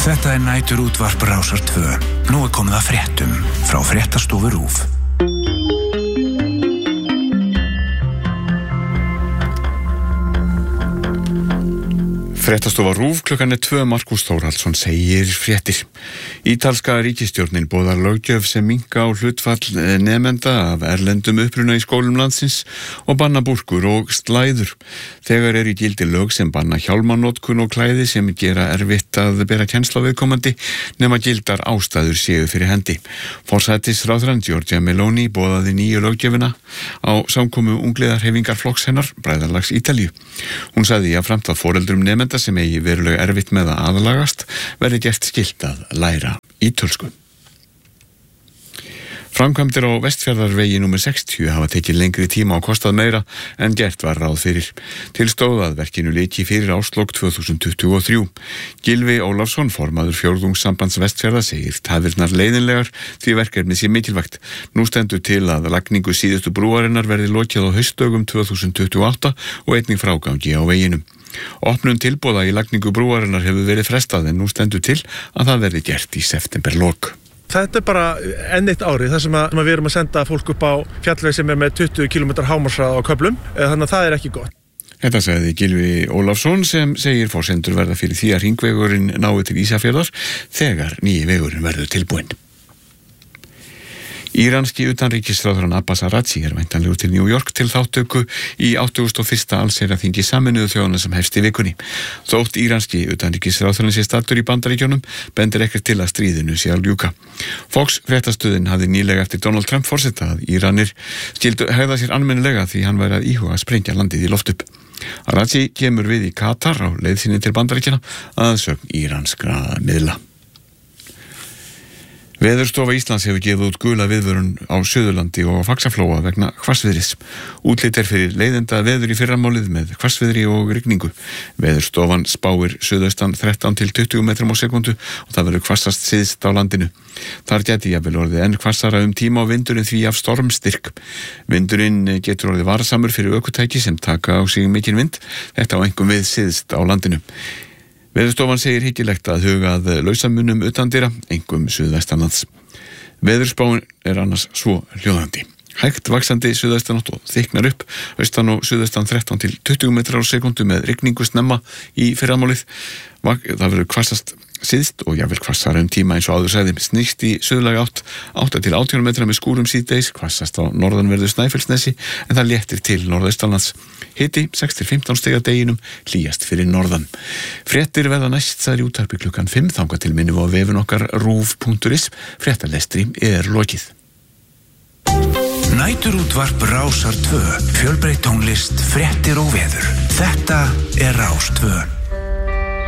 Þetta nætur útvarp Rásar 2. Nú komið að fréttum frá Fréttastofu RÚV. Fréttastofa RÚV klukkan 2. Markús Þórhallsson segir fréttir. Ítalska ríkisstjórnin boðar löggjöf sem minnka á hlutfall nemenda af erlendum uppruna í skólum landsins og banna búrkur og slæður. Þegar í gildi lög sem banna hjálmanotkun og klæði sem gera erfitt að bera kennsl á viðkomandi nema gildar ástæður séu fyrir hendi. Forsætisráðherrann Giorgia Meloni boðaði nýju löggjöfina á samkomu ungliðarhreyfingar flokks hennar, Bræðralags Ítalíu. Hún sagði jafnframt að foreldrum nemenda sem eigi verulega erfitt með að aðlagast verði gert skylt að læra ítölsku. Framkvæmdir á Vestfjarðarvegi númer 60 hafa tekið lengri tíma og kostað meira en gert var ráð fyrir. Til stóð að verkinu lyki fyrir árslok 2023. Gylfi Ólafsson, formaður fjórðungssambands Vestfjarða, segir tafirnar leiðinlegar því verkefnið sé mikilvægt. Nú stendur til að lagningu síðustu brúarinnar verði lokið á haustdögum 2028 og einnig frágangi á veginum. Opnun tilboða í lagningu brúarinnar hefur verið frestað en nú stendur til að það verði gert í septemberlok. Þetta bara enn eitt árið þar sem við erum að senda fólk upp á fjallveg sem með 20 km hámarkshraða á köflum, þannig að það ekki gott. Þetta sagði Gylfi Ólafsson sem segir forsendur verða fyrir því að hringvegurinn nái til Ísafjarðar þegar nýji vegurinn verður tilbúinn. Íranski utanríkisráðherrann Abbas Araghchi væntanlegur til New York til þátttöku í 81. allsherjarþingi Sameinuðu þjóðanna sem hefst í vikunni. Þótt íranski utanríkisráðherrann sé staddur í Bandaríkjunum bendir ekkert til að stríðinu sé að ljúka. Fox fréttastöðin hafði nýlega eftir Donald Trump forseta að Íranir skyldu hegða sér almennilega því hann væri að íhuga að sprengja landið í loft upp. Araghchi kemur við í Katar á leið sinni til Bandaríkjanna að sögn íranskra miðla. Veðurstofa Íslands hefur gefið út gula viðvörun á Suðurlandi og á Faxaflóa vegna hvassviðris. Útlit fyrir leiðenda veður í fyrramálið með hvassviðri og rigningu. Veðurstofan spáir suðaustan 13 til 20 metrum á sekundu og það verður hvassast syðst á landinu. Þar gæti jafnvel orðið enn hvassara tíma og vindurinn því af stormstyrk. Vindurinn getur orðið varasamur fyrir ökutæki sem taka á sig mikinn vind. Þetta á einkum við syðst á landinu. Veðurstofan segir hyggilegt að huga að lausamunum utandyra, einkum suðvestanlands. Veðurspáin annars svo hljóðandi. Hægt vaxandi suðaustanátt og þykknar upp, austan og suðaustan 13 til 20 metrar á sekundu með rigningu snemma í fyrramálið. Það verður hvassast syðst og jafnvel hvassara tíma eins og áður sagði. Snýst í suðlæga átt, 8 til 18 metra með skúrum síðdegis, hvassast á norðanverðu Snæfellsnesi en það léttir til norðaustanlands. Hiti 6 til 15 stig að deginum, hlýjast fyrir norðan. Fréttir verða næst þar í útvarpi klukkan 5 þangað til minnum á vefun okkar ruv.is. Fréttalestri lokið. Næturútvarp Rásar 2. Fjölbreytt tónlist, fréttir og veður. Þetta Rás 2.